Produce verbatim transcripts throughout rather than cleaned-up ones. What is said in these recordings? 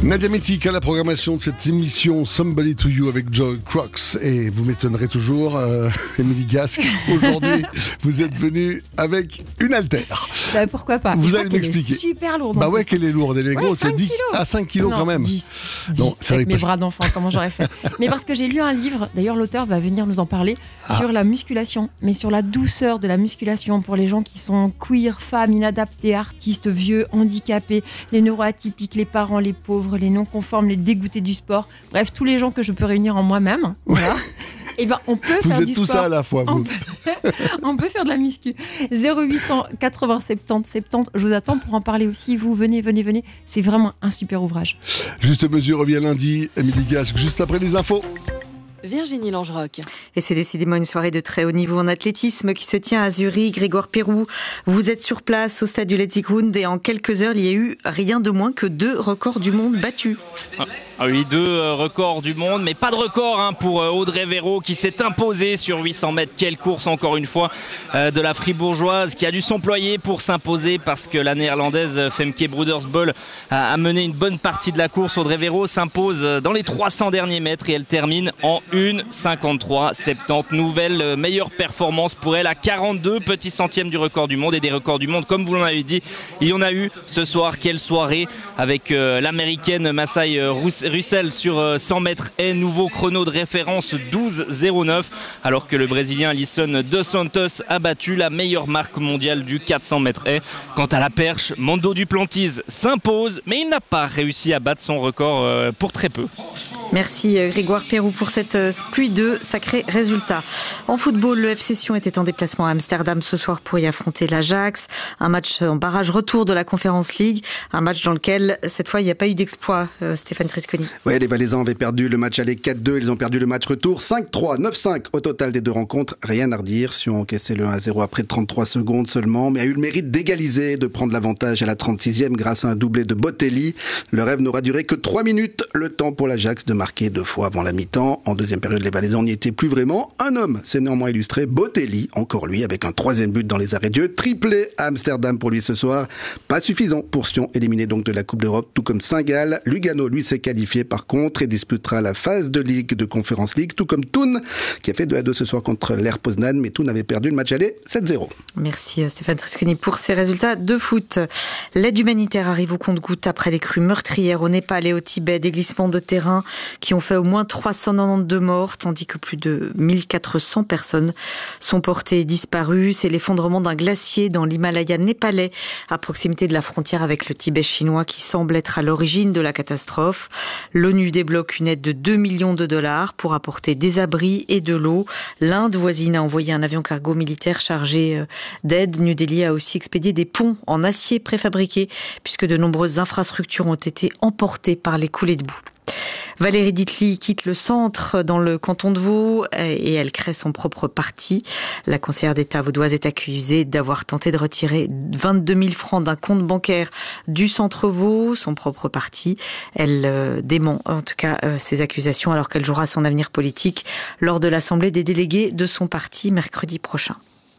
Nadia Métic à la programmation de cette émission Somebody to You avec Joy Crocs. Et vous m'étonnerez toujours, euh, Émilie Gasque, aujourd'hui vous êtes venue avec une haltère. Bah, pourquoi pas. Vous Je allez crois m'expliquer. Qu'elle est super lourde. Bah ouais, qu'elle est lourde, elle est ouais, grosse, c'est dix kilos. à cinq kilos non, quand même. dix. Non, dix, c'est vrai avec que mes pas... bras d'enfant, comment j'aurais fait. Mais parce que j'ai lu un livre, d'ailleurs l'auteur va venir nous en parler, ah. sur la musculation, mais sur la douceur de la musculation pour les gens qui sont queer, femmes, inadaptés, artistes, vieux, handicapés, les neuroatypiques, les parents, les pauvres, les non-conformes, les dégoûtés du sport. Bref, tous les gens que je peux réunir en moi-même. Voilà. Et ben, on peut vous faire êtes du tout sport. ça à la fois, vous. On peut, on peut faire de la muscu. zéro huit cent quatre-vingts soixante-dix soixante-dix. Je vous attends pour en parler aussi. Vous venez, venez, venez. C'est vraiment un super ouvrage. Juste mesure revient lundi. Émilie Gasque, juste après les infos. Virginie Langeroc. Et c'est décidément une soirée de très haut niveau en athlétisme qui se tient à Zurich. Grégoire Pérou, vous êtes sur place au stade du Letzigrund et en quelques heures, il y a eu rien de moins que deux records du monde battus. Ah oui, deux euh, records du monde, mais pas de record hein, pour euh, Audrey Véro qui s'est imposée sur huit cents mètres. Quelle course encore une fois euh, de la fribourgeoise qui a dû s'employer pour s'imposer parce que la néerlandaise Femke Broedersbol a, a mené une bonne partie de la course. Audrey Véro s'impose dans les trois cents derniers mètres et elle termine en une cinquante-trois soixante-dix. Nouvelle euh, meilleure performance pour elle à quarante-deux petits centièmes du record du monde. Et des records du monde, comme vous l'avez dit, il y en a eu ce soir. Quelle soirée avec euh, l'américaine Masai euh, Russell sur cent mètres et nouveau chrono de référence douze zéro neuf, alors que le Brésilien Alisson dos Santos a battu la meilleure marque mondiale du quatre cents mètres et. Quant à la perche, Mondo Duplantis s'impose, mais il n'a pas réussi à battre son record pour très peu. Merci Grégoire Pérou pour cette pluie de sacrés résultats. En football, le F C Sion était en déplacement à Amsterdam ce soir pour y affronter l'Ajax. Un match en barrage retour de la Conference League. Un match dans lequel, cette fois, il n'y a pas eu d'exploit, euh, Stéphane Tresconi. Oui, les Valaisans avaient perdu le match aller quatre deux. Ils ont perdu le match retour cinq trois, neuf cinq au total des deux rencontres. Rien à redire. Sion a encaissé le un à zéro après trente-trois secondes seulement, mais a eu le mérite d'égaliser, de prendre l'avantage à la trente-sixième grâce à un doublé de Botelli. Le rêve n'aura duré que trois minutes. Le temps pour l'Ajax de marqué deux fois avant la mi-temps. En deuxième période, les Valaisans n'y étaient plus vraiment. Un homme s'est néanmoins illustré, Botelli, encore lui, avec un troisième but dans les arrêts de jeu. Triplé à Amsterdam pour lui ce soir. Pas suffisant pour Sion, éliminé donc de la Coupe d'Europe, tout comme Saint-Gall. Lugano, lui, s'est qualifié par contre et disputera la phase de Ligue de Conference League, tout comme Thun, qui a fait deux à deux ce soir contre l'R Poznan, mais Thun avait perdu le match aller sept zéro. Merci Stéphane Tresconi pour ces résultats de foot. L'aide humanitaire arrive au compte-gouttes après les crues meurtrières au Népal et au Tibet, des glissements de terrain qui ont fait au moins trois cent quatre-vingt-douze morts, tandis que plus de mille quatre cents personnes sont portées et disparues. C'est l'effondrement d'un glacier dans l'Himalaya népalais, à proximité de la frontière avec le Tibet chinois, qui semble être à l'origine de la catastrophe. L'ONU débloque une aide de deux millions de dollars pour apporter des abris et de l'eau. L'Inde voisine a envoyé un avion cargo militaire chargé d'aide. New Delhi a aussi expédié des ponts en acier préfabriqué, puisque de nombreuses infrastructures ont été emportées par les coulées de boue. Valérie Ditli quitte le centre dans le canton de Vaud et elle crée son propre parti. La conseillère d'État vaudoise est accusée d'avoir tenté de retirer vingt-deux mille francs d'un compte bancaire du centre Vaud, son propre parti. Elle euh, dément en tout cas euh, ces accusations alors qu'elle jouera son avenir politique lors de l'assemblée des délégués de son parti mercredi prochain.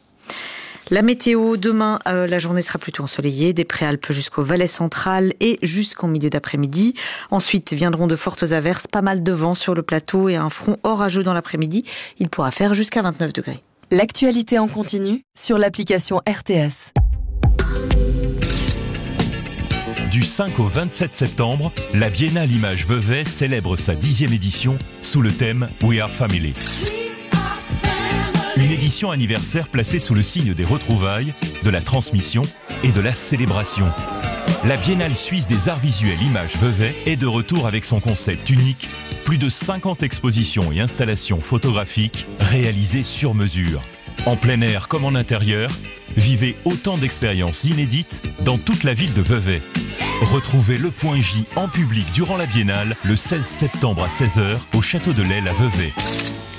La météo, demain, euh, la journée sera plutôt ensoleillée, des Préalpes jusqu'au Valais central et jusqu'en milieu d'après-midi. Ensuite viendront de fortes averses, pas mal de vent sur le plateau et un front orageux dans l'après-midi. Il pourra faire jusqu'à vingt-neuf degrés. L'actualité en continu sur l'application R T S. Du cinq au vingt-sept septembre, la Biennale Images Vevey célèbre sa dixième édition sous le thème We Are Family. Une édition anniversaire placée sous le signe des retrouvailles, de la transmission et de la célébration. La Biennale suisse des arts visuels Images Vevey est de retour avec son concept unique, plus de cinquante expositions et installations photographiques réalisées sur mesure. En plein air comme en intérieur, vivez autant d'expériences inédites dans toute la ville de Vevey. Retrouvez le Point J en public durant la Biennale le seize septembre à seize heures au Château de l'Aile à Vevey.